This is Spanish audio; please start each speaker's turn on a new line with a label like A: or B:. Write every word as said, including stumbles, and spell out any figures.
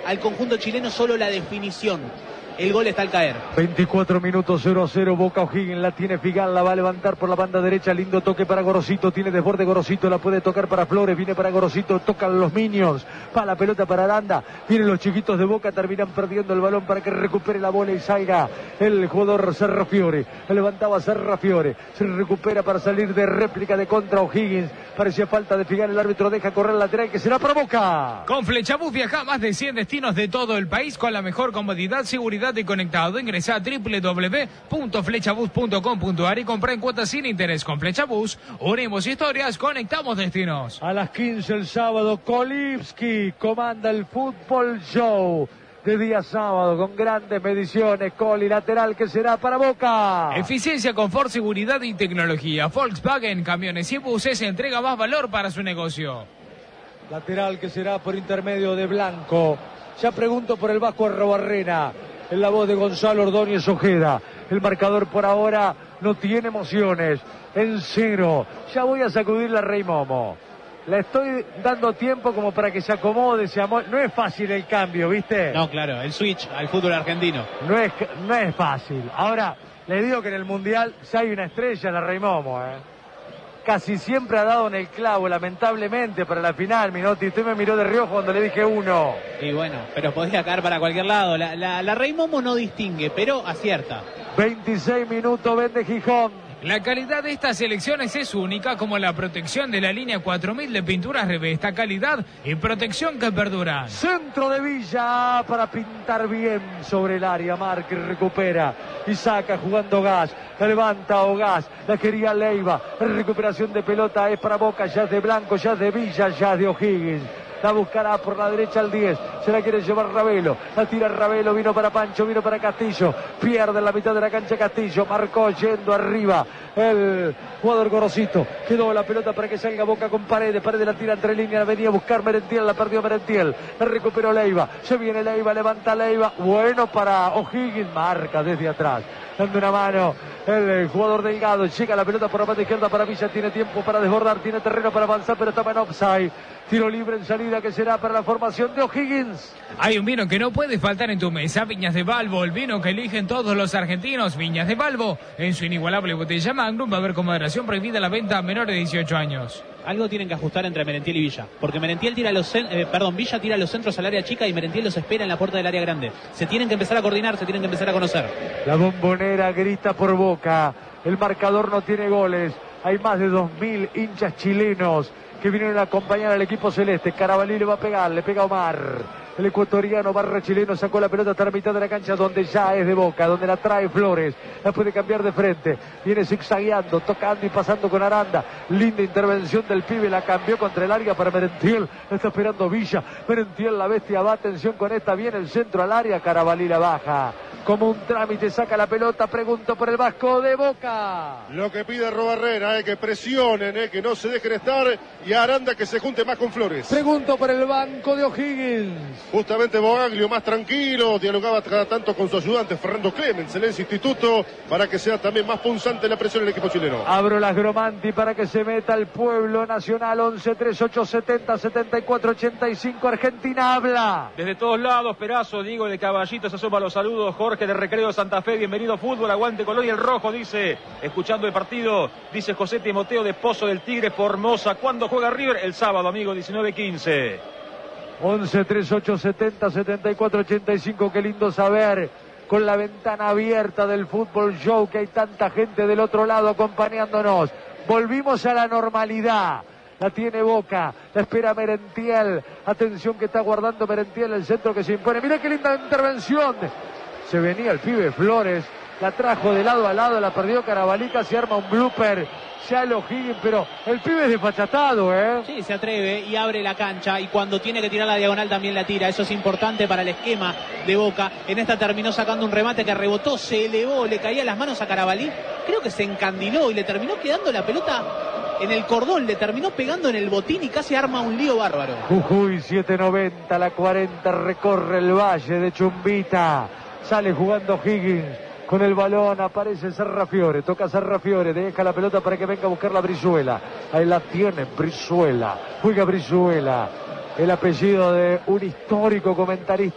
A: al conjunto chileno solo la definición. El gol está al caer.
B: veinticuatro minutos, cero a cero. Boca O'Higgins la tiene Figal, la va a levantar por la banda derecha. Lindo toque para Gorosito. Tiene desborde Gorosito, la puede tocar para Flores. Viene para Gorosito, tocan los Minions. Va la pelota para Aranda. Vienen los chiquitos de Boca, terminan perdiendo el balón para que recupere la bola y salga el jugador Serrafiore. Levantaba Serrafiore. Se recupera para salir de réplica de contra O'Higgins. Parecía falta de Figal. El árbitro deja correr el lateral que será para Boca.
C: Con Flechabús viaja a más de cien destinos de todo el país con la mejor comodidad, seguridad y conectado. Ingresa a doble u doble u doble u punto flechabús punto com punto a r y compra en cuotas sin interés. Con Flechabús unimos historias, conectamos destinos.
B: A las quince el sábado, Kolibski comanda el Fútbol Show de día sábado con grandes mediciones. Coli lateral que será para Boca.
C: Eficiencia, confort, seguridad y tecnología. Volkswagen Camiones y Buses entrega más valor para su negocio.
B: Lateral que será por intermedio de Blanco. Ya pregunto por el Vasco Arrobarrena. En la voz de Gonzalo Ordóñez Ojeda. El marcador por ahora no tiene emociones. En cero. Ya voy a sacudir la Rey Momo. Le estoy dando tiempo como para que se acomode, se amole. No es fácil el cambio, ¿viste?
A: No, claro, el switch al fútbol argentino.
B: No es, no es fácil. Ahora, le digo que en el Mundial ya hay una estrella, la Rey Momo, ¿eh? Casi siempre ha dado en el clavo, lamentablemente, para la final, Minotti. Usted me miró de reojo cuando le dije uno.
A: Y bueno, pero podía caer para cualquier lado. La, la, la Rey Momo no distingue, pero acierta.
B: veintiséis minutos, vende Gijón.
C: La calidad de estas selecciones es única, como la protección de la línea cuatro mil de pinturas Revesta, calidad y protección que perduran.
B: Centro de Villa para pintar bien sobre el área. Márquez recupera y saca jugando Gas. La levanta o Gas. La quería Leiva. Recuperación de pelota es para Boca. Ya es de Blanco, ya es de Villa, ya es de O'Higgins. La buscará por la derecha al diez. Se la quiere llevar Ravelo. La tira Ravelo. Vino para Pancho. Vino para Castillo. Pierde en la mitad de la cancha Castillo. Marcó yendo arriba el jugador Gorosito. Quedó la pelota para que salga Boca con Paredes. Paredes la tira entre líneas. La venía a buscar Merentiel. La perdió Merentiel. La recuperó Leiva. Se viene Leiva. Levanta Leiva. Bueno para O'Higgins. Marca desde atrás. Dando una mano el jugador Delgado. Llega la pelota por la parte izquierda para Villa. Tiene tiempo para desbordar. Tiene terreno para avanzar. Pero estaba en offside. Tiro libre en salida que será para la formación de O'Higgins.
C: Hay un vino que no puede faltar en tu mesa. Viñas de Balbo, el vino que eligen todos los argentinos. Viñas de Balbo, en su inigualable botella Magnum. Va a haber con moderación prohibida la venta a menores de dieciocho años.
A: Algo tienen que ajustar entre Merentiel y Villa. Porque Merentiel tira los eh, perdón, Villa tira los centros al área chica y Merentiel los espera en la puerta del área grande. Se tienen que empezar a coordinar, se tienen que empezar a conocer.
B: La Bombonera grita por Boca. El marcador no tiene goles. Hay más de dos mil hinchas chilenos que vinieron a acompañar al equipo celeste. Carabalí le va a pegar, le pega Omar. El ecuatoriano barra chileno sacó la pelota hasta la mitad de la cancha donde ya es de Boca, donde la trae Flores. La puede cambiar de frente. Viene zigzagueando, tocando y pasando con Aranda. Linda intervención del pibe, la cambió contra el área para Merentiel. Está esperando Villa. Merentiel, la bestia, va, atención con esta. Viene el centro al área, Carabalí la baja. Como un trámite saca la pelota, pregunto por el Vasco de Boca.
D: Lo que pide Arrobarrena es que presionen, eh, que no se dejen estar, y Aranda que se junte más con Flores.
B: Pregunto por el banco de O'Higgins.
D: Justamente Bogaglio más tranquilo, dialogaba cada tanto con su ayudante Fernando Clemens en ese instituto para que sea también más punzante la presión del equipo chileno.
B: Abro las Gromanti para que se meta el pueblo nacional. Once tres ocho setenta setenta y cuatro ochenta y cinco. Argentina habla.
E: Desde todos lados, Perazo, Diego de Caballito, se asoma los saludos. Jorge de Recreo Santa Fe, bienvenido fútbol, aguante color y el rojo, dice, escuchando el partido, dice José Timoteo de Pozo del Tigre, Formosa. ¿Cuándo juega River? El sábado, amigo, diecinueve quince.
B: once tres ocho setenta setenta y cuatro ochenta y cinco. Qué lindo saber, con la ventana abierta del Fútbol Show, que hay tanta gente del otro lado acompañándonos. Volvimos a la normalidad. La tiene Boca, la espera Merentiel. Atención que está guardando Merentiel, el centro que se impone. Mira qué linda intervención. Se venía el pibe Flores, la trajo de lado a lado, la perdió Carabalica, se arma un blooper. Ya el O'Higgins, pero el pibe es desfachatado, ¿eh?
A: Sí, se atreve y abre la cancha, y cuando tiene que tirar la diagonal también la tira. Eso es importante para el esquema de Boca. En esta terminó sacando un remate que rebotó, se elevó, le caía las manos a Carabalí. Creo que se encandiló y le terminó quedando la pelota en el cordón, le terminó pegando en el botín y casi arma un lío bárbaro.
B: Jujuy siete noventa, la cuarenta, recorre el valle de Chumbita. Sale jugando Higgins con el balón, aparece Serrafiore, toca Serrafiore, deja la pelota para que venga a buscar la Brizuela. Ahí la tiene Brizuela, juega Brizuela, el apellido de un histórico comentarista